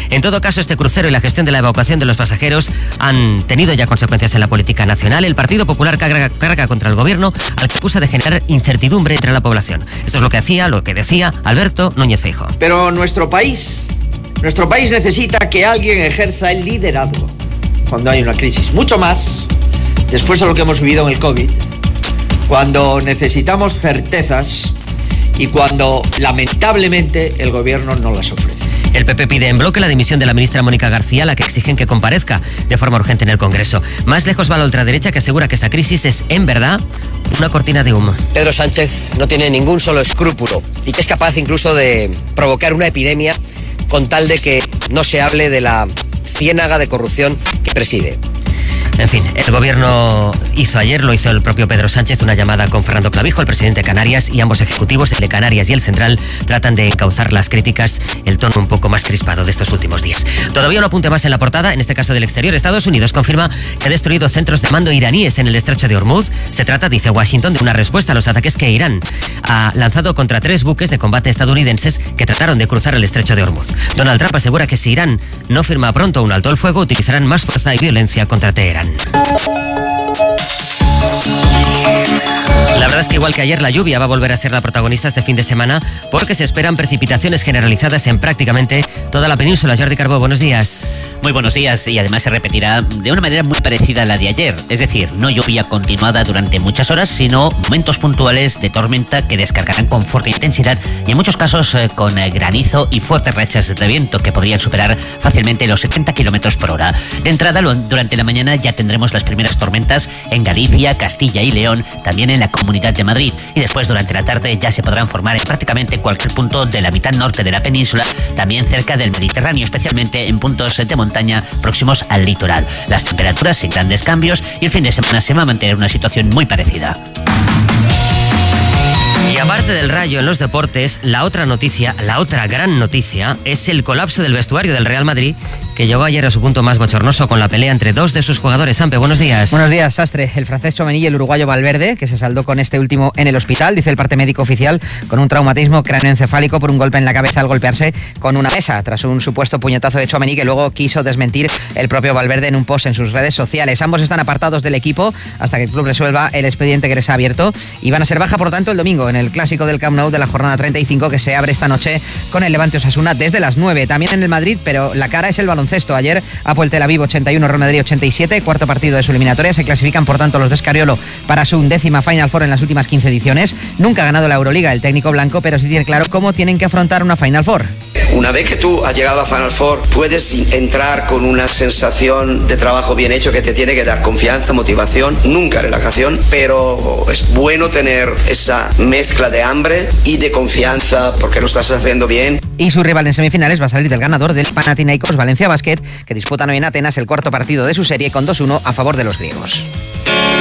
En todo caso, este crucero y la gestión de la evacuación de los pasajeros han tenido ya consecuencias en la política nacional. El Partido Popular carga contra el gobierno, al que acusa de generar incertidumbre entre la población. Esto es lo que decía Alberto Núñez Feijóo. Pero nuestro país necesita que alguien ejerza el liderazgo cuando hay una crisis. Mucho más después de lo que hemos vivido en el COVID, cuando necesitamos certezas y cuando lamentablemente el gobierno no las ofrece. El PP pide en bloque la dimisión de la ministra Mónica García, a la que exigen que comparezca de forma urgente en el Congreso. Más lejos va la ultraderecha, que asegura que esta crisis es, en verdad, una cortina de humo. Pedro Sánchez no tiene ningún solo escrúpulo y que es capaz incluso de provocar una epidemia con tal de que no se hable de la ciénaga de corrupción que preside. En fin, el gobierno hizo ayer, lo hizo el propio Pedro Sánchez, una llamada con Fernando Clavijo, el presidente de Canarias, y ambos ejecutivos, el de Canarias y el central, tratan de encauzar las críticas, el tono un poco más crispado de estos últimos días. Todavía un apunte más en la portada, en este caso del exterior. Estados Unidos confirma que ha destruido centros de mando iraníes en el estrecho de Hormuz. Se trata, dice Washington, de una respuesta a los ataques que Irán ha lanzado contra 3 buques de combate estadounidenses que trataron de cruzar el estrecho de Hormuz. Donald Trump asegura que si Irán no firma pronto un alto al fuego, utilizarán más fuerza y violencia contra Teherán. La verdad es que igual que ayer, la lluvia va a volver a ser la protagonista este fin de semana, porque se esperan precipitaciones generalizadas en prácticamente toda la península. Jordi Carbó, buenos días. Muy buenos días, y además se repetirá de una manera muy parecida a la de ayer, es decir, no lluvia continuada durante muchas horas, sino momentos puntuales de tormenta que descargarán con fuerte intensidad y en muchos casos con granizo y fuertes rachas de viento que podrían superar fácilmente los 70 kilómetros por hora. De entrada, durante la mañana ya tendremos las primeras tormentas en Galicia, Castilla y León, también en la Comunidad de Madrid, y después durante la tarde ya se podrán formar en prácticamente cualquier punto de la mitad norte de la península, también cerca del Mediterráneo, especialmente en puntos de montaña próximos al litoral. Las temperaturas sin grandes cambios y el fin de semana se va a mantener una situación muy parecida. Y aparte del Rayo en los deportes, la otra gran noticia, es el colapso del vestuario del Real Madrid, que llegó ayer a su punto más bochornoso con la pelea entre 2 de sus jugadores. Sampe, buenos días. Buenos días, Sastre. El francés Tchouaméni y el uruguayo Valverde, que se saldó con este último en el hospital, dice el parte médico oficial, con un traumatismo cráneoencefálico por un golpe en la cabeza al golpearse con una mesa, tras un supuesto puñetazo de Tchouaméni que luego quiso desmentir el propio Valverde en un post en sus redes sociales. Ambos están apartados del equipo hasta que el club resuelva el expediente que les ha abierto y van a ser baja, por lo tanto, el domingo en el clásico del Camp Nou de la jornada 35, que se abre esta noche con el Levante Osasuna desde las 9. También en el Madrid, pero la cara es el baloncesto. Ayer Apoel Tel Aviv 81, Real Madrid 87, cuarto partido de su eliminatoria. Se clasifican, por tanto, los de Scariolo para su 11ª Final Four en las últimas 15 ediciones. Nunca ha ganado la Euroliga el técnico blanco, pero sí tiene claro cómo tienen que afrontar una Final Four. Una vez que tú has llegado a Final Four, puedes entrar con una sensación de trabajo bien hecho que te tiene que dar confianza, motivación, nunca relajación, pero es bueno tener esa mezcla de hambre y de confianza porque lo estás haciendo bien. Y su rival en semifinales va a salir del ganador del Panathinaikos Valencia Basket, que disputan hoy en Atenas el cuarto partido de su serie con 2-1 a favor de los griegos.